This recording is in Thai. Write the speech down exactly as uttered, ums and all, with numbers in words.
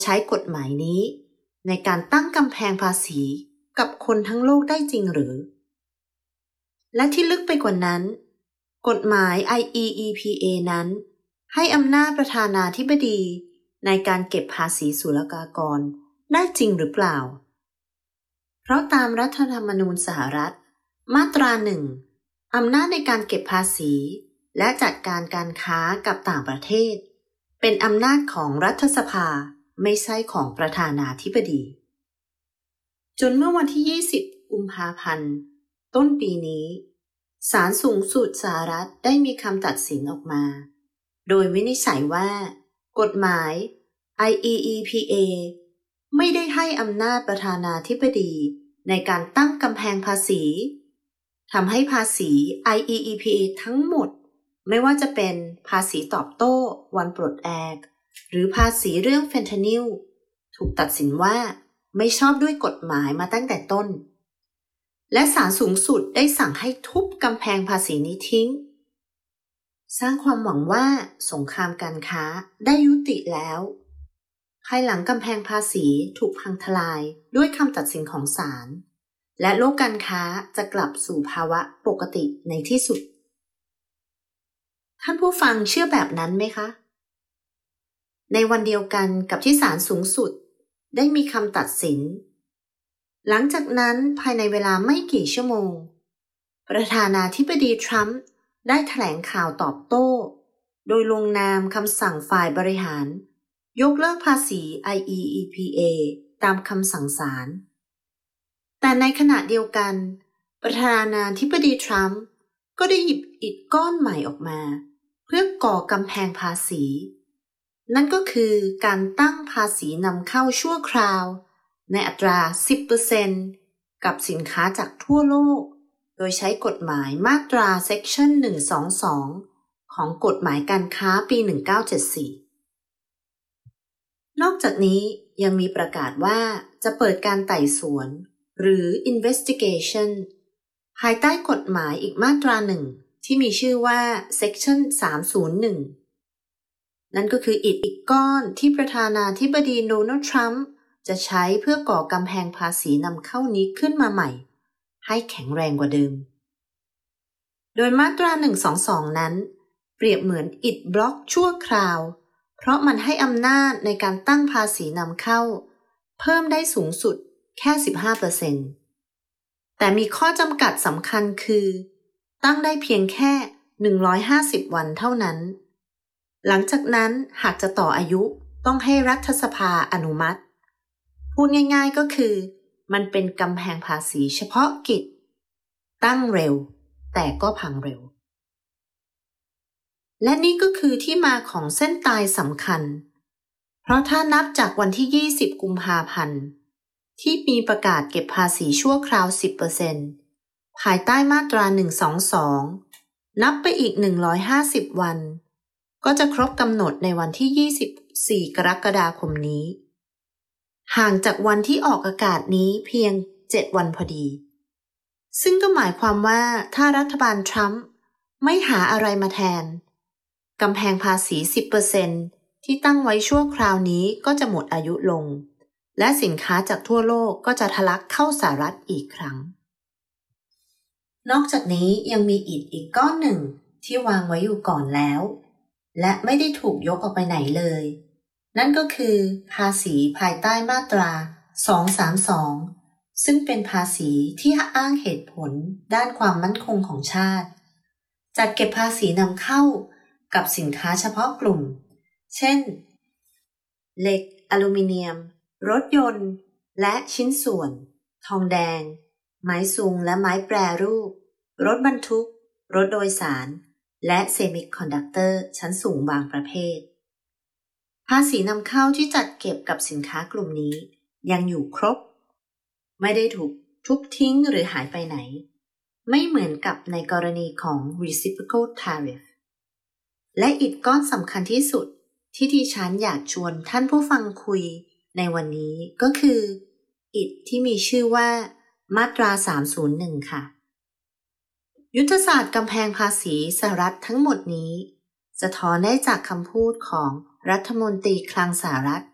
ใช้กฎหมายนี้ในการตั้งกำแพงภาษีกับคนทั้งโลกได้จริงหรือและที่ลึกไปกว่านั้นกฎหมาย ไอ อี อี พี เอ นั้นให้อำนาจประธานาธิบดีในการเก็บภาษีศุลกากรได้จริงหรือเปล่าเพราะตามรัฐธรรมนูญสหรัฐมาตราหนึ่งอำนาจในการเก็บภาษีและจัดการการค้ากับต่างประเทศเป็นอำนาจของรัฐสภาไม่ใช่ของประธานาธิบดีจนเมื่อวันที่ยี่สิบกุมภาพันธ์ต้นปีนี้ศาลสูงสุดสหรัฐได้มีคำตัดสินออกมาโดยวินิจฉัยว่ากฎหมาย ไอ อี อี พี เอ ไม่ได้ให้อำนาจประธานาธิบดีในการตั้งกำแพงภาษีทำให้ภาษี ไอ อี อี พี เอ ทั้งหมดไม่ว่าจะเป็นภาษีตอบโต้วันปลดแอกหรือภาษีเรื่องเฟนทานิลถูกตัดสินว่าไม่ชอบด้วยกฎหมายมาตั้งแต่ต้นและศาลสูงสุดได้สั่งให้ทุบกำแพงภาษีนี้ทิ้งสร้างความหวังว่าสงครามการค้าได้ยุติแล้วภายหลังกำแพงภาษีถูกพังทลายด้วยคำตัดสินของศาลและโลกการค้าจะกลับสู่ภาวะปกติในที่สุดท่านผู้ฟังเชื่อแบบนั้นไหมคะในวันเดียวกันกับที่ศาลสูงสุดได้มีคำตัดสินหลังจากนั้นภายในเวลาไม่กี่ชั่วโมงประธานาธิบดีทรัมป์ได้แถลงข่าวตอบโต้โดยลงนามคำสั่งฝ่ายบริหารยกเลิกภาษี ไอ อี อี พี เอ ตามคำสั่งศาลแต่ในขณะเดียวกันประธานาธิบดีทรัมป์ก็ได้หยิบอิฐก้อนใหม่ออกมาเพื่อก่อกำแพงภาษีนั่นก็คือการตั้งภาษีนำเข้าชั่วคราวในอัตรา สิบเปอร์เซ็นต์ กับสินค้าจากทั่วโลกโดยใช้กฎหมายมาตรา Section หนึ่งสองสองของกฎหมายการค้าปี หนึ่งเก้าเจ็ดสี่ นอกจากนี้ยังมีประกาศว่าจะเปิดการไต่สวนหรือ investigation ภายใต้กฎหมายอีกมาตราหนึ่งที่มีชื่อว่า Section สามศูนย์หนึ่งนั่นก็คืออิฐอีกก้อนที่ประธานาธิบดีโดนัลด์ทรัมป์จะใช้เพื่อก่อกำแพงภาษีนำเข้านี้ขึ้นมาใหม่ให้แข็งแรงกว่าเดิมโดยมาตราหนึ่งสองสองนั้นเปรียบเหมือนอิฐบล็อกชั่วคราวเพราะมันให้อำนาจในการตั้งภาษีนำเข้าเพิ่มได้สูงสุดแค่ สิบห้าเปอร์เซ็นต์ แต่มีข้อจำกัดสำคัญคือตั้งได้เพียงแค่หนึ่งร้อยห้าสิบวันเท่านั้นหลังจากนั้นหากจะต่ออายุต้องให้รัฐสภาอนุมัติพูดง่ายๆก็คือมันเป็นกำแพงภาษีเฉพาะกิจตั้งเร็วแต่ก็พังเร็วและนี่ก็คือที่มาของเส้นตายสำคัญเพราะถ้านับจากวันที่ยี่สิบกุมภาพันธ์ที่มีประกาศเก็บภาษีชั่วคราว สิบเปอร์เซ็นต์ ภายใต้มาตราหนึ่งสองสองนับไปอีกหนึ่งร้อยห้าสิบวันก็จะครบกำหนดในวันที่ยี่สิบสี่กรกฎาคมนี้ห่างจากวันที่ออกอากาศนี้เพียงเจ็ดวันพอดีซึ่งก็หมายความว่าถ้ารัฐบาลทรัมป์ไม่หาอะไรมาแทนกำแพงภาษี สิบเปอร์เซ็นต์ ที่ตั้งไว้ชั่วคราวนี้ก็จะหมดอายุลงและสินค้าจากทั่วโลกก็จะทะลักเข้าสหรัฐอีกครั้งนอกจากนี้ยังมีอิฐอีกก้อนหนึ่งที่วางไว้อยู่ก่อนแล้วและไม่ได้ถูกยกออกไปไหนเลยนั่นก็คือภาษีภายใต้มาตราสองสามสองซึ่งเป็นภาษีที่อ้างเหตุผลด้านความมั่นคงของชาติจัดเก็บภาษีนำเข้ากับสินค้าเฉพาะกลุ่มเช่นเหล็กอลูมิเนียมรถยนต์และชิ้นส่วนทองแดงไม้ซุงและไม้แปรรูปรถบรรทุกรถโดยสารและเซมิคอนดักเตอร์ชั้นสูงบางประเภทภาษีนำเข้าที่จัดเก็บกับสินค้ากลุ่มนี้ยังอยู่ครบไม่ได้ถูกทุบทิ้งหรือหายไปไหนไม่เหมือนกับในกรณีของ reciprocal tariff และอีกก้อนสำคัญที่สุดที่ดิฉันอยากชวนท่านผู้ฟังคุยในวันนี้ก็คืออิฐที่มีชื่อว่ามาตราสามศูนย์หนึ่งค่ะยุทธศาสตร์กำแพงภาษีสหรัฐทั้งหมดนี้สะท้อนได้จากคำพูดของรัฐมนตรีคลังสหรัฐ